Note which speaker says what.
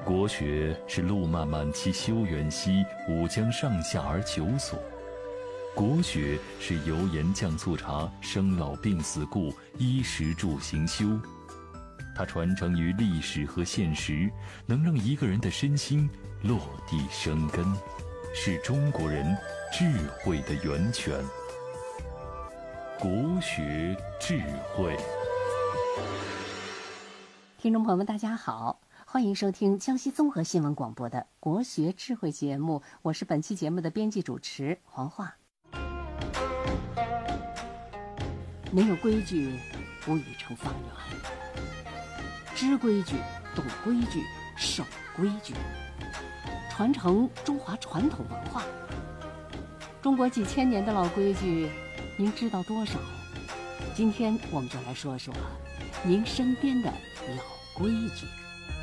Speaker 1: 国学是路漫漫其修远兮，吾将上下而求索。国学是油盐酱醋茶、生老病死故、衣食住行修。它传承于历史和现实，能让一个人的身心落地生根，是中国人智慧的源泉。国学智慧。
Speaker 2: 听众朋友们，大家好，欢迎收听江西综合新闻广播的国学智慧节目，我是本期节目的编辑主持黄华。没有规矩，无以成方圆。知规矩，懂规矩，守规矩，传承中华传统文化。中国几千年的老规矩，您知道多少？今天我们就来说说您身边的老规矩。